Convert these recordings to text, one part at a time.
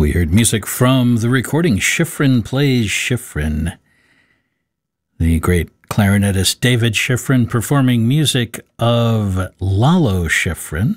We heard music from the recording Schifrin Plays Schifrin. The great clarinetist David Schifrin performing music of Lalo Schifrin,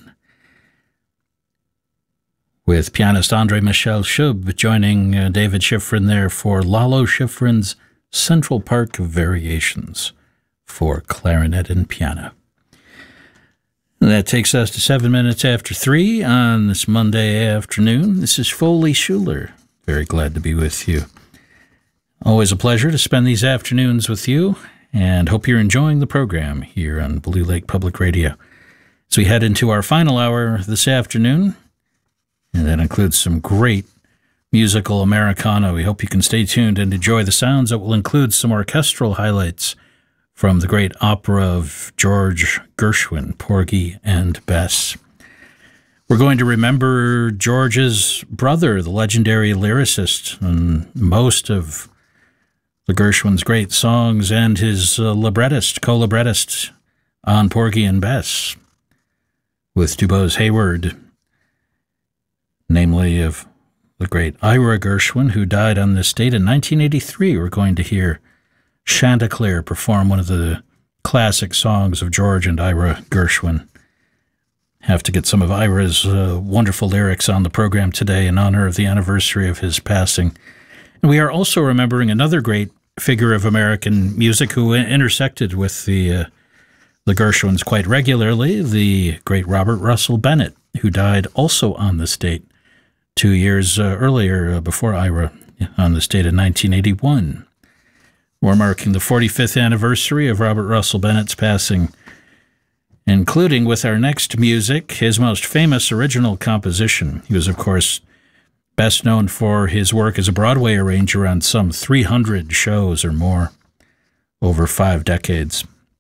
with pianist André-Michel Schub joining David Schifrin there for Lalo Schifrin's Central Park Variations for clarinet and piano. And that takes us to 7 minutes after 3 on this Monday afternoon. This is Foley Schuler. Very glad to be with you. Always a pleasure to spend these afternoons with you, and hope you're enjoying the program here on Blue Lake Public Radio. As we head into our final hour this afternoon, and that includes some great musical Americana. We hope you can stay tuned and enjoy the sounds that will include some orchestral highlights from the great opera of George Gershwin, Porgy and Bess. We're going to remember George's brother, the legendary lyricist, and most of the Gershwin's great songs, and his co-librettist on Porgy and Bess, with DuBose Hayward, namely of the great Ira Gershwin, who died on this date in 1983. We're going to hear Chanticleer perform one of the classic songs of George and Ira Gershwin. Have to get some of Ira's wonderful lyrics on the program today in honor of the anniversary of his passing. And we are also remembering another great figure of American music who intersected with the Gershwins quite regularly, the great Robert Russell Bennett, who died also on this date 2 years earlier, before Ira, on this date in 1981. We're marking the 45th anniversary of Robert Russell Bennett's passing, including with our next music, his most famous original composition. He was, of course, best known for his work as a Broadway arranger on some 300 shows or more over 5 decades.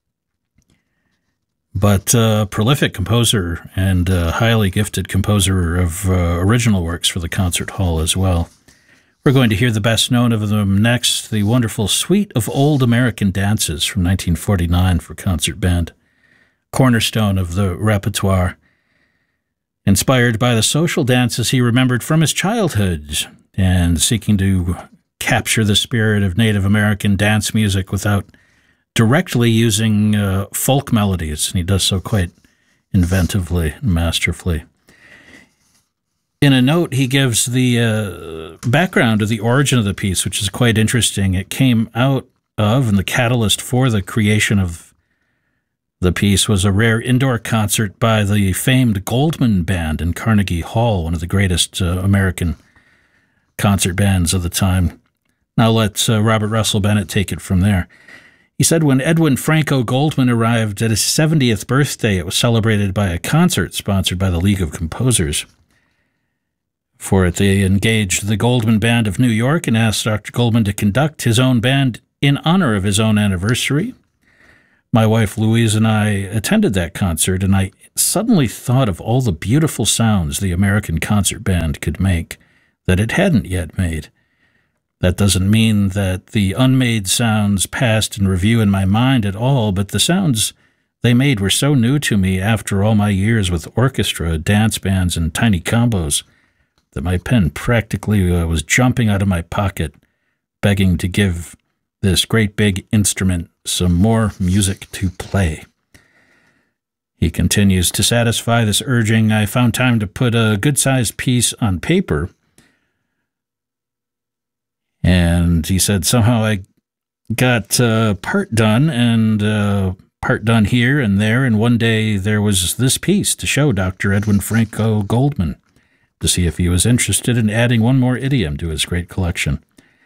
But a prolific composer and a highly gifted composer of original works for the concert hall as well. We're going to hear the best known of them next, the wonderful Suite of Old American Dances from 1949 for concert band, cornerstone of the repertoire, inspired by the social dances he remembered from his childhood and seeking to capture the spirit of Native American dance music without directly using folk melodies, and he does so quite inventively and masterfully. In a note, he gives the background of the origin of the piece, which is quite interesting. It came out of, and the catalyst for the creation of the piece was a rare indoor concert by the famed Goldman Band in Carnegie Hall, one of the greatest American concert bands of the time. Now let Robert Russell Bennett take it from there. He said, when Edwin Franco Goldman arrived at his 70th birthday, it was celebrated by a concert sponsored by the League of Composers. For it, they engaged the Goldman Band of New York and asked Dr. Goldman to conduct his own band in honor of his own anniversary. My wife Louise and I attended that concert, and I suddenly thought of all the beautiful sounds the American concert band could make that it hadn't yet made. That doesn't mean that the unmade sounds passed in review in my mind at all, but the sounds they made were so new to me after all my years with orchestra, dance bands, and tiny combos that my pen practically was jumping out of my pocket, begging to give this great big instrument some more music to play. He continues, to satisfy this urging, I found time to put a good-sized piece on paper. And he said, somehow I got part done, and part done here and there, and one day there was this piece to show Dr. Edwin Franco Goldman, to see if he was interested in adding one more idiom to his great collection.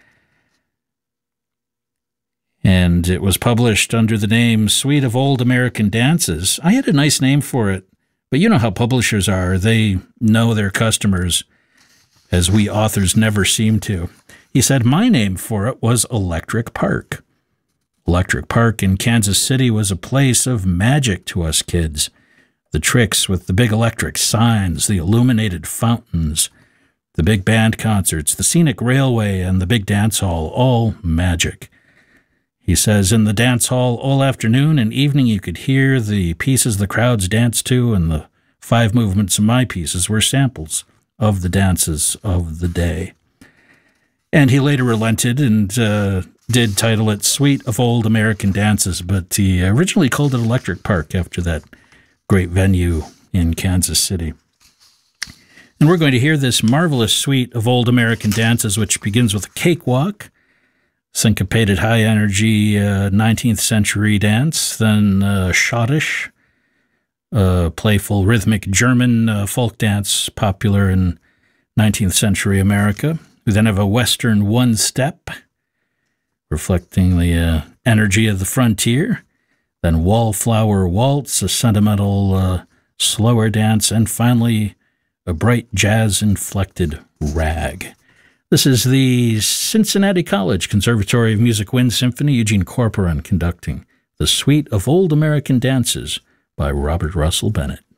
And it was published under the name Suite of Old American Dances. I had a nice name for it, but you know how publishers are. They know their customers, as we authors never seem to. He said my name for it was Electric Park. Electric Park in Kansas City was a place of magic to us kids. The tricks with the big electric signs, the illuminated fountains, the big band concerts, the scenic railway, and the big dance hall, all magic. He says, in the dance hall all afternoon and evening you could hear the pieces the crowds danced to, and the 5 movements of my pieces were samples of the dances of the day. And he later relented and did title it Suite of Old American Dances, but he originally called it Electric Park after that great venue in Kansas City. And we're going to hear this marvelous suite of old American dances, which begins with a cakewalk, syncopated high-energy 19th century dance, then schottisch, playful rhythmic German folk dance popular in 19th century America. We then have a Western one-step, reflecting the energy of the frontier, then Wallflower Waltz, a sentimental slower dance, and finally a bright jazz-inflected rag. This is the Cincinnati College Conservatory of Music Wind Symphony, Eugene Corporon conducting the Suite of Old American Dances by Robert Russell Bennett.